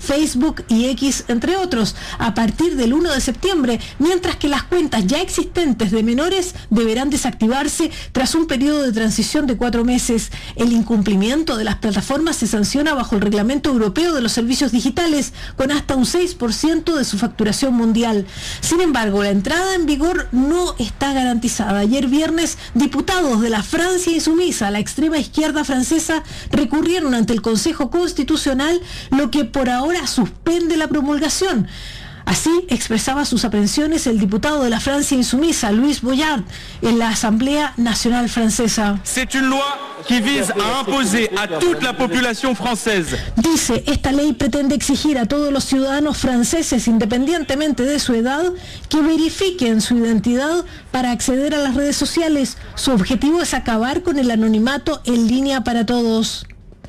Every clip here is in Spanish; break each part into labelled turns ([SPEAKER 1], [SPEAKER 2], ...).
[SPEAKER 1] Facebook y X, entre otros, a partir del 1 de septiembre, mientras que las cuentas ya existentes de menores deberán desactivarse tras un periodo de transición de 4 meses. El incumplimiento de las plataformas se sanciona bajo el Reglamento Europeo de los Servicios Digitales, con hasta un 6% de su facturación mundial. Sin embargo, la entrada en vigor no está garantizada. Ayer viernes, diputados de la Francia insumisa, la extrema izquierda francesa, recurrieron ante el Consejo Constitucional, lo que por ahora suspende la promulgación. Así expresaba sus aprensiones el diputado de la Francia insumisa, Louis Boyard, en la Asamblea Nacional Francesa.
[SPEAKER 2] C'est une loi qui vise à imposer à toute la population française.
[SPEAKER 1] Dice, esta ley pretende exigir a todos los ciudadanos franceses, independientemente de su edad, que verifiquen su identidad para acceder a las redes sociales. Su objetivo es acabar con el anonimato en línea para todos.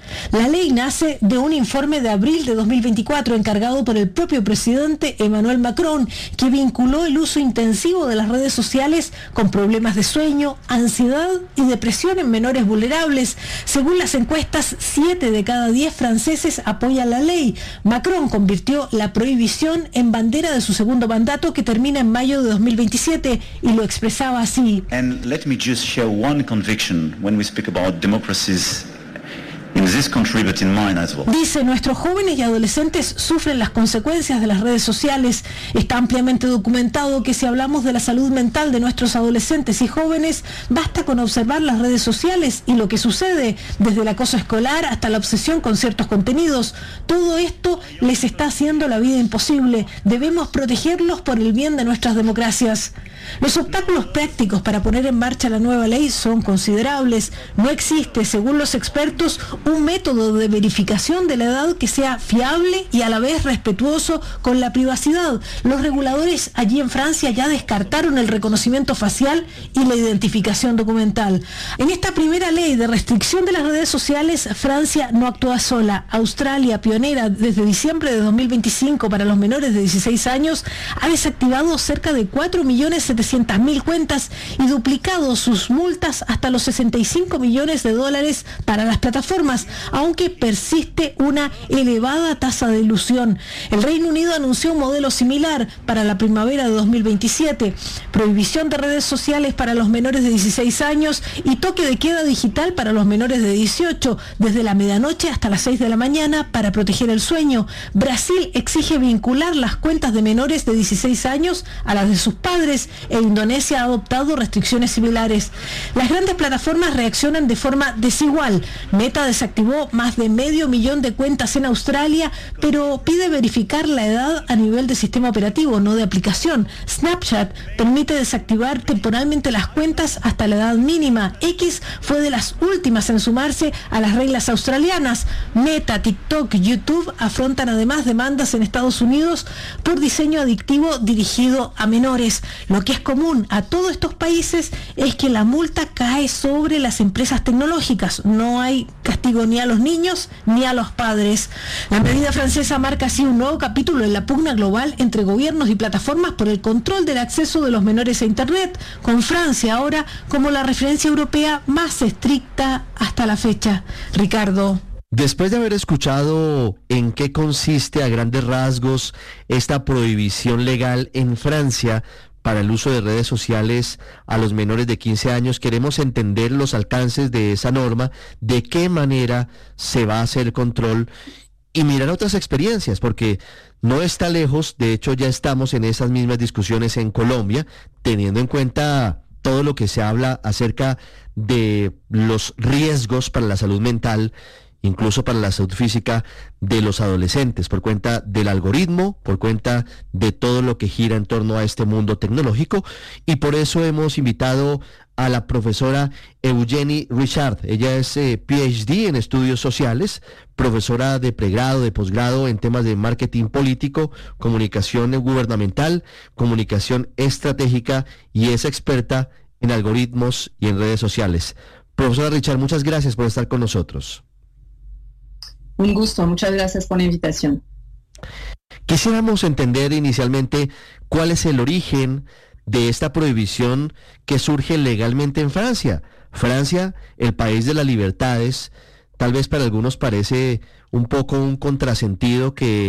[SPEAKER 1] La ley nace de un informe de abril de 2024 encargado por el propio presidente Emmanuel Macron, que vinculó el uso intensivo de las redes sociales con problemas de sueño, ansiedad y depresión en menores vulnerables. Según las encuestas, 7 de cada 10 franceses apoyan la ley. Macron convirtió la prohibición en bandera de su segundo mandato, que termina en mayo de 2027, y lo expresaba así.
[SPEAKER 3] And let me just share one conviction when we speak about democracies in this country, but in mine as well.
[SPEAKER 1] Dice, nuestros jóvenes y adolescentes sufren las consecuencias de las redes sociales. Está ampliamente documentado que si hablamos de la salud mental de nuestros adolescentes y jóvenes, basta con observar las redes sociales y lo que sucede, desde el acoso escolar hasta la obsesión con ciertos contenidos. Todo esto les está haciendo la vida imposible. Debemos protegerlos por el bien de nuestras democracias. Los obstáculos prácticos para poner en marcha la nueva ley son considerables. No existe, según los expertos, un método de verificación de la edad que sea fiable y a la vez respetuoso con la privacidad. Los reguladores allí en Francia ya descartaron el reconocimiento facial y la identificación documental. En esta primera ley de restricción de las redes sociales, Francia no actúa sola. Australia, pionera desde diciembre de 2025 para los menores de 16 años, ha desactivado cerca de 4.700.000 cuentas y duplicado sus multas hasta los 65 millones de dólares para las plataformas, aunque persiste una elevada tasa de elusión. El Reino Unido anunció un modelo similar para la primavera de 2027, prohibición de redes sociales para los menores de 16 años y toque de queda digital para los menores de 18, desde la medianoche hasta las 6 de la mañana para proteger el sueño. Brasil exige vincular las cuentas de menores de 16 años a las de sus padres, e Indonesia ha adoptado restricciones similares. Las grandes plataformas reaccionan de forma desigual. Meta desactivó más de 500.000 de cuentas en Australia, pero pide verificar la edad a nivel de sistema operativo, no de aplicación. Snapchat permite desactivar temporalmente las cuentas hasta la edad mínima. X fue de las últimas en sumarse a las reglas australianas. Meta, TikTok, YouTube afrontan además demandas en Estados Unidos por diseño adictivo dirigido a menores. Lo que es común a todos estos países es que la multa cae sobre las empresas tecnológicas. No hay castigo ni a los niños ni a los padres. La medida francesa marca así un nuevo capítulo en la pugna global entre gobiernos y plataformas por el control del acceso de los menores a Internet, con Francia ahora como la referencia europea más estricta hasta la fecha. Ricardo.
[SPEAKER 4] Después de haber escuchado en qué consiste a grandes rasgos esta prohibición legal en Francia para el uso de redes sociales a los menores de 15 años, queremos entender los alcances de esa norma, de qué manera se va a hacer el control y mirar otras experiencias, porque no está lejos. De hecho, ya estamos en esas mismas discusiones en Colombia, teniendo en cuenta todo lo que se habla acerca de los riesgos para la salud mental, incluso para la salud física de los adolescentes, por cuenta del algoritmo, por cuenta de todo lo que gira en torno a este mundo tecnológico, y por eso hemos invitado a la profesora Eugénie Richard. Ella es PhD en estudios sociales, profesora de pregrado, de posgrado en temas de marketing político, comunicación gubernamental, comunicación estratégica, y es experta en algoritmos y en redes sociales. Profesora Richard, muchas gracias por estar con nosotros.
[SPEAKER 5] Un gusto, muchas gracias por la invitación.
[SPEAKER 4] Quisiéramos entender inicialmente cuál es el origen de esta prohibición que surge legalmente en Francia. Francia, el país de las libertades, tal vez para algunos parece un poco un contrasentido que